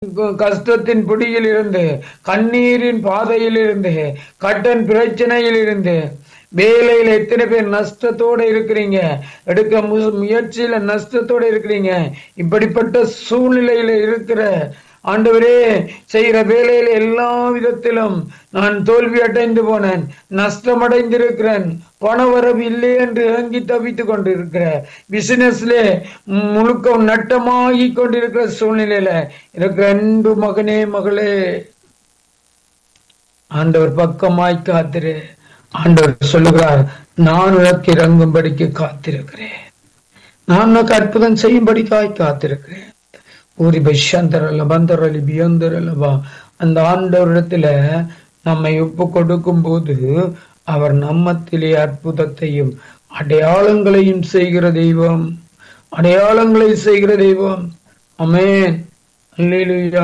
கஷ்டத்தின் பிடியில் இருந்து, கண்ணீரின் பாதையில் இருந்து, கடன் பிரச்சனையில் இருந்து, வேலையில எத்தனை பேர் நஷ்டத்தோட இருக்கிறீங்க, எடுக்க முயற்சியில நஷ்டத்தோட இருக்கிறீங்க. இப்படிப்பட்ட சூழ்நிலையில இருக்கிற ஆண்டவரே, செய்கிற வேலையில எல்லா விதத்திலும் நான் தோல்வி அடைந்து போனேன், நஷ்டமடைந்திருக்கிறேன், பணவரவு இல்லை என்று ஏங்கி தவித்துக் கொண்டிருக்கிற, பிசினஸ்ல முழுக்க நட்டமாகி கொண்டிருக்கிற சூழ்நிலையில இருக்கிற அன்பு மகனே மகளே, ஆண்டவர் பக்கமாய் காத்திரு. ஆண்டவர் சொல்லுகிறார், நான் உனக்கு இறங்கும்படிக்கு காத்திருக்கிறேன், நான் உனக்கு அற்புதம் செய்யும்படிக்காய் காத்திருக்கிறேன். அந்த ஆண்டவரிடத்துல நம்மை ஒப்பு கொடுக்கும் போது அவர் நம்மத்திலே அற்புதத்தையும் அடையாளங்களையும் செய்கிற தெய்வம், அடையாளங்களை செய்கிற தெய்வம். ஆமென், அல்லேலூயா.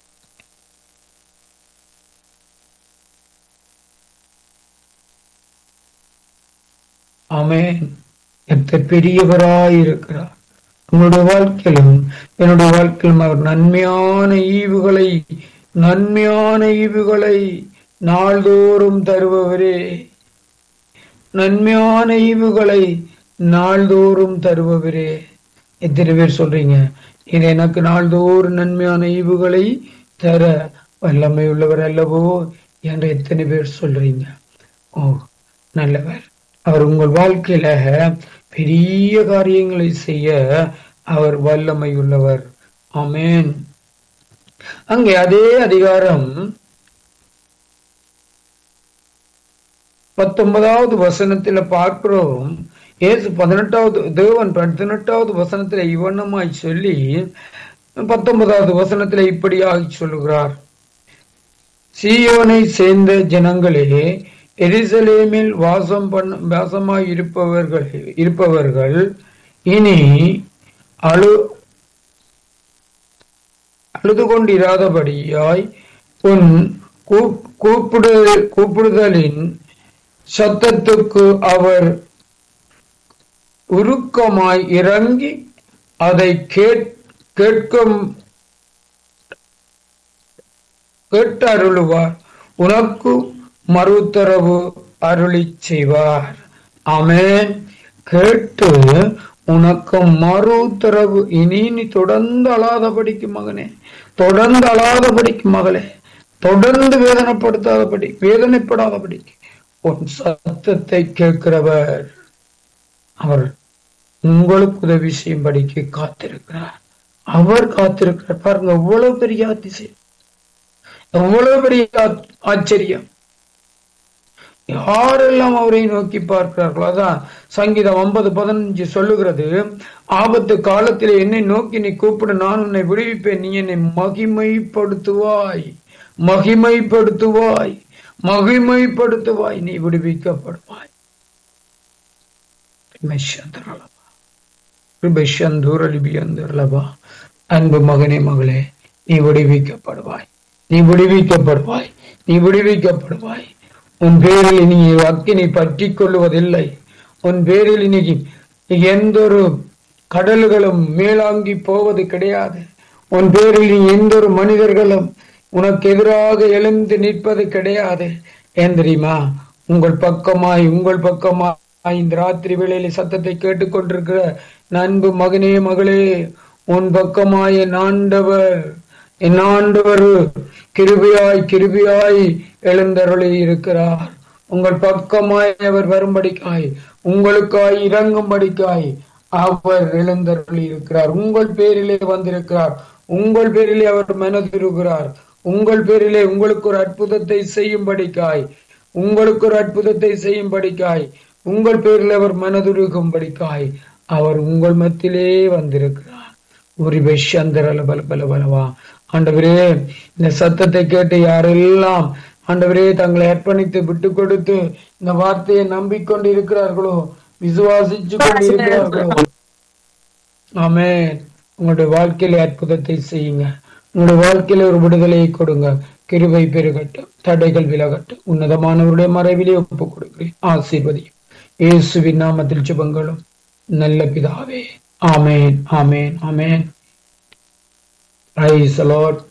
ஆமென். எத்தனை பெரியவராயிருக்கிறார். உங்களுடைய வாழ்க்கையிலும் என்னுடைய வாழ்க்கையிலும் அவர் நன்மையான ஈவுகளை நாள்தோறும் தருபவரே, நன்மையான ஈவுகளை நாள்தோறும் தருபவரே. எத்தனை பேர் சொல்றீங்க, இது எனக்கு நாள்தோறும் நன்மையான ஈவுகளை தர வல்லமை உள்ளவர் அல்லவோ என்று எத்தனை பேர் சொல்றீங்க? ஓ நல்லவர். அவர் உங்கள் வாழ்க்கையில பெரிய காரியங்களை செய்ய அவர் வல்லமை உள்ளவர். ஆமென். அங்கே அதே அதிகாரம் 19வது வசனத்துல பார்க்கிறோம். இயேசு 18வது தேவன் 18வது வசனத்துல இவனமாய் சொல்லி 19வது வசனத்துல இப்படியாக சொல்லுகிறார், சீயோனை சேர்ந்த ஜனங்களே, எருசலேமில் வாசமாய் இருப்பவர்கள் இனி அழுது கொண்டிராதபடியாய் உன் கூப்பிடுதலின் சத்தத்துக்கு அவர் உருக்கமாய் இறங்கி அதை கேட்டருளுவார், உனக்கு மறுத்தரவு அருளி செய்வார். ஆமென். கேட்டு உனக்கு மறுத்தரவு. இனி நீ தொடர்ந்து அழாதபடிக்கு மகனே, தொடர்ந்து அழாதபடிக்கு மகளே, தொடர்ந்து வேதனைப்படாதபடிக்கு உன் சத்தத்தை கேட்கிறவர் அவர் உங்களுக்கு உதவி செய்யும்படிக்கு காத்திருக்கிறார். அவர் காத்திருக்கிறார். பாருங்க, எவ்வளவு பெரிய அதிசயம், எவ்வளவு பெரிய ஆச்சரியம். யாரெல்லாம் அவரை நோக்கி பார்க்கிறார்களோ, அதான் சங்கீதம் 50:15 சொல்லுகிறது, ஆபத்து காலத்திலே என்னை நோக்கி நீ கூப்பிடு, நான் உன்னை விடுவிப்பேன், நீ என்னை மகிமைப்படுத்துவாய், மகிமைப்படுத்துவாய், மகிமைப்படுத்துவாய், நீ விடுவிக்கப்படுவாய். அன்பு மகனே மகளே, நீ விடுவிக்கப்படுவாய், நீ விடுவிக்கப்படுவாய், நீ விடுவிக்கப்படுவாய். உன் பேரில் இனி அக்கினி பற்றி கொள்ளுவதில்லை. உன் பேரில் இன்னைக்கு எந்த ஒரு கடல்களும் மேலாங்கி போவது கிடையாது. உன் பேரில் எந்த ஒரு மனிதர்களும் உனக்கு எதிராக எழுந்து நிற்பது கிடையாது. ஏன் தெரியுமா? உங்கள் பக்கமாய் இந்த ராத்திரி வேளையில சத்தத்தை கேட்டுக்கொண்டிருக்கிற அன்பு மகனே மகளே, உன் பக்கமாய் என் ஆண்டவர் கிருபையாய் எழுந்தருளி இருக்கிறார். உங்கள் பக்கமாய் அவர் வரும்படிக்காய், உங்களுக்காய் இறங்கும்படிக்காய் அவர் எழுந்தருளி இருக்கிறார். உங்கள் பேரிலே வந்திருக்கிறார். உங்கள் பேரிலே அவர் மனதிருக்கிறார். உங்கள் பேரிலே உங்களுக்கு ஒரு அற்புதத்தை செய்யும்படிக்காய், உங்கள் பேரில் அவர் மனதுருகும்படிக்காய் அவர் உங்கள் மத்தியிலே வந்திருக்கிறார். ஆண்டவரே, இந்த சத்தத்தை கேட்டு யாரெல்லாம் ஆண்டவரே தங்களை அர்ப்பணித்து விட்டு கொடுத்து இந்த வார்த்தையை நம்பிக்கொண்டு இருக்கிறார்களோ, விசுவாசிச்சு கொண்டு இருக்கிறார்களோ, ஆமென், உங்களுடைய வாழ்க்கையில அற்புதத்தை செய்யுங்க. உங்களுடைய வாழ்க்கையில ஒரு விடுதலையை கொடுங்க. கிருபை பெருகட்டும், தடைகள் விலகட்டும். உன்னதமானவருடைய மறைவிலே ஒப்பு கொடுக்கிறேன். ஆசீர்வதியும் இயேசுவின் நாமத்தில் ஜெபங்களும் நல்ல பிதாவே. ஆமென், ஆமென், ஆமென். Praise the Lord.